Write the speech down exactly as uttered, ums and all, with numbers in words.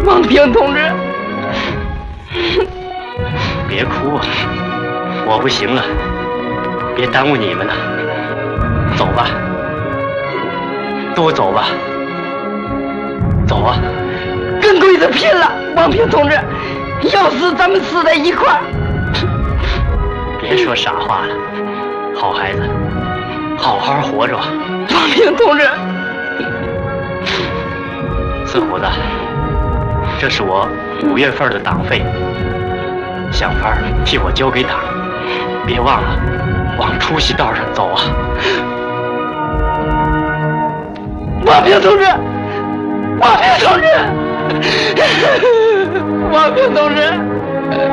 王平同志， 别哭啊，我不行了，别耽误你们了，走吧，都走吧，走啊！ 跟鬼子拼了，王平同志，要死咱们死在一块儿。 别说傻话了，好孩子，好好活着。 王平同志， 四虎子，这是我五月份的党费，想法替我交给党，别忘了往出息道上走啊！ 王平同志，王平同志，王平同志。